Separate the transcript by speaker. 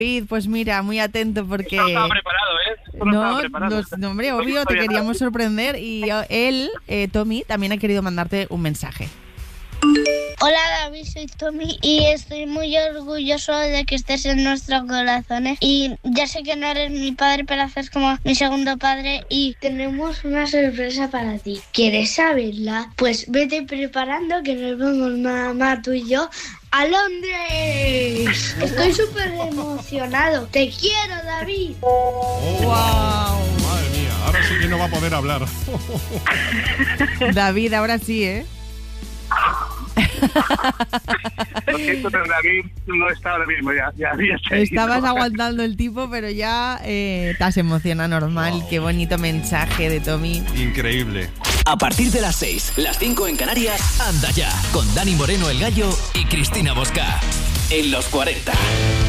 Speaker 1: David, pues mira, muy atento porque...
Speaker 2: No estaba preparado, ¿eh? No estaba preparado.
Speaker 1: No, hombre, obvio, te queríamos sorprender y él, Tommy, también ha querido mandarte un mensaje.
Speaker 3: Hola David, soy Tommy y estoy muy orgulloso de que estés en nuestros corazones. Y ya sé que no eres mi padre, pero haces como mi segundo padre y tenemos una sorpresa para ti. ¿Quieres saberla? Pues vete preparando que nos vamos mamá, tú y yo a Londres. Estoy súper emocionado. Te quiero, David.
Speaker 1: ¡Wow!
Speaker 4: Madre mía, ahora sí que no va a poder hablar.
Speaker 1: David, ahora sí, ¿eh?
Speaker 2: Lo siento, pero David no está ahora mismo, ya
Speaker 1: Estabas aguantando el tipo, pero ya te has emocionado normal. Wow. Qué bonito mensaje de Tommy.
Speaker 4: Increíble.
Speaker 5: A partir de las 6, las 5 en Canarias, Anda Ya, con Dani Moreno el Gallo y Cristina Bosca. En los 40.